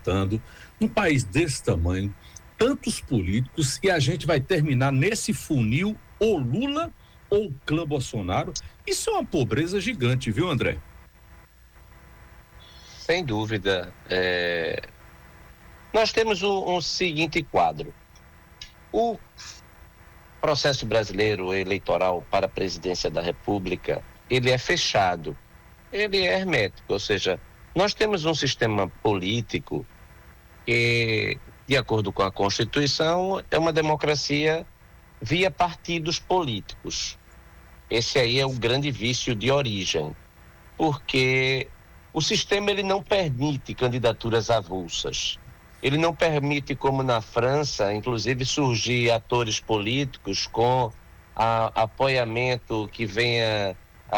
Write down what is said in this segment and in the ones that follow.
candidatando, um país desse tamanho, tantos políticos, e a gente vai terminar nesse funil ou Lula ou clã Bolsonaro. Isso é uma pobreza gigante, viu, André? Sem dúvida. Nós temos um seguinte quadro. O processo brasileiro eleitoral para a presidência da República, ele é fechado, ele é hermético, ou seja, nós temos um sistema político que, de acordo com a Constituição, é uma democracia via partidos políticos. Esse aí é o grande vício de origem, porque o sistema ele não permite candidaturas avulsas. Ele não permite, como na França, inclusive surgir atores políticos com apoiamento que venha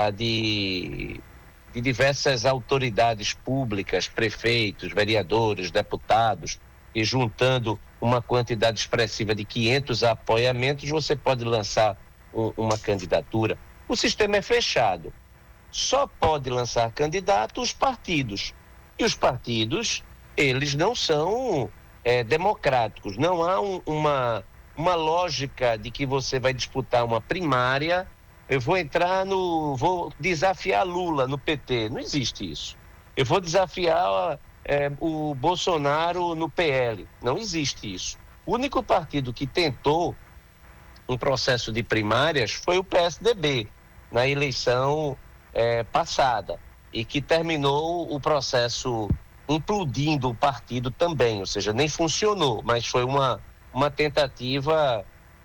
de diversas autoridades públicas, prefeitos, vereadores, deputados, e juntando uma quantidade expressiva de 500 apoiamentos, você pode lançar uma candidatura. O sistema é fechado. Só pode lançar candidato os partidos. E os partidos, eles não são democráticos. Não há uma lógica de que você vai disputar uma primária, eu vou desafiar Lula no PT. Não existe isso. Eu vou desafiar o Bolsonaro no PL. Não existe isso. O único partido que tentou um processo de primárias foi o PSDB, na eleição passada, e que terminou o processo implodindo o partido também, ou seja, nem funcionou, mas foi uma tentativa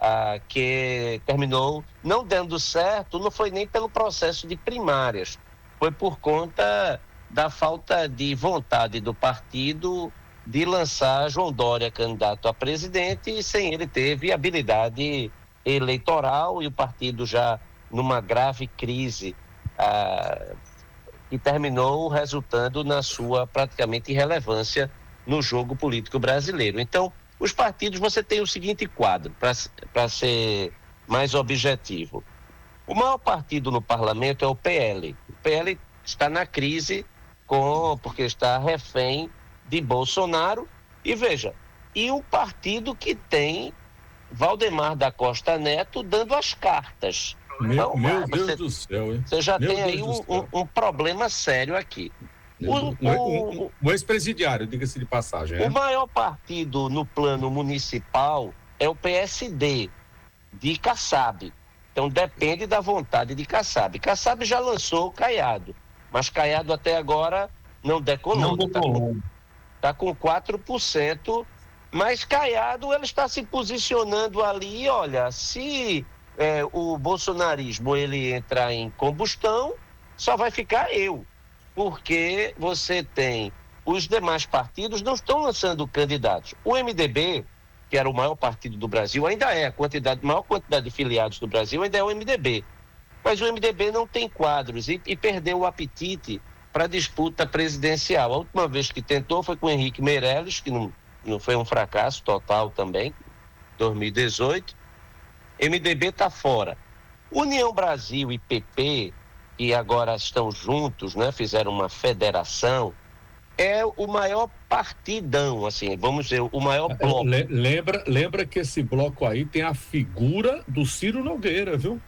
que terminou não dando certo. Não foi nem pelo processo de primárias, foi por conta da falta de vontade do partido de lançar João Dória candidato a presidente, e sem ele ter viabilidade eleitoral, e o partido já numa grave crise que terminou resultando na sua praticamente irrelevância no jogo político brasileiro. Então, os partidos, você tem o seguinte quadro, para ser mais objetivo. O maior partido no parlamento é o PL. O PL está na crise porque está refém de Bolsonaro. E veja, e um partido que tem Valdemar da Costa Neto dando as cartas. Meu Deus do céu, hein? Você já tem aí um problema sério aqui. O ex-presidiário, diga-se de passagem. O maior partido no plano municipal é o PSD, de Kassab. Então depende da vontade de Kassab. Kassab já lançou o Caiado, mas Caiado até agora não decolou. Está com 4%, mas Caiado ele está se posicionando ali. Olha, se o bolsonarismo ele entrar em combustão, só vai ficar eu, porque você tem os demais partidos não estão lançando candidatos. O MDB, que era o maior partido do Brasil, ainda é maior quantidade de filiados do Brasil, ainda é o MDB. Mas o MDB não tem quadros e perdeu o apetite para a disputa presidencial. A última vez que tentou foi com o Henrique Meirelles, que não foi um fracasso total também, 2018. MDB está fora. União Brasil e PP, que agora estão juntos, né, fizeram uma federação, é o maior partidão, assim, vamos dizer, o maior bloco. Lembra que esse bloco aí tem a figura do Ciro Nogueira, viu?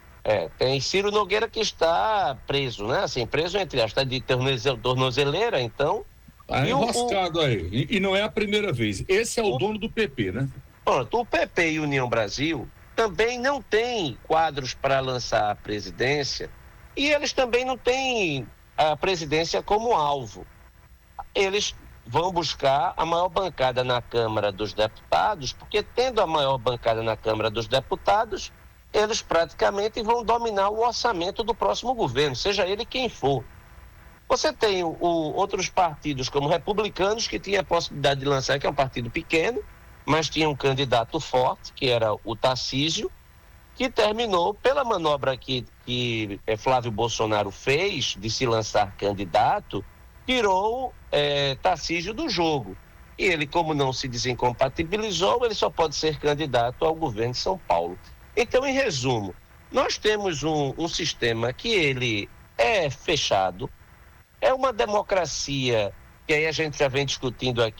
Tem Ciro Nogueira que está preso, né? Assim, preso entre aspas, está de tornozeleira, então. Tá enroscado aí. E não é a primeira vez. Esse é o dono do PP, né? Pronto, o PP e União Brasil também não têm quadros para lançar a presidência, e eles também não têm a presidência como alvo. Eles vão buscar a maior bancada na Câmara dos Deputados, porque tendo a maior bancada na Câmara dos Deputados, eles praticamente vão dominar o orçamento do próximo governo, seja ele quem for. Você tem outros partidos como Republicanos, que tinha a possibilidade de lançar, que é um partido pequeno, mas tinha um candidato forte, que era o Tarcísio, que terminou pela manobra que Flávio Bolsonaro fez de se lançar candidato, tirou Tarcísio do jogo. E ele, como não se desincompatibilizou, ele só pode ser candidato ao governo de São Paulo. Então, em resumo, nós temos um sistema que ele é fechado, é uma democracia, que aí a gente já vem discutindo aqui